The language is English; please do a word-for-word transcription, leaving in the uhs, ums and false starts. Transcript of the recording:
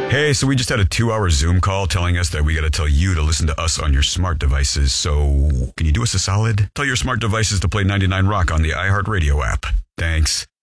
Hey, so we just had a two-hour Zoom call telling us that we got to tell you to listen to us on your smart devices. So can you do us a solid? Tell your smart devices to play ninety-nine Rock on the iHeartRadio app. Thanks.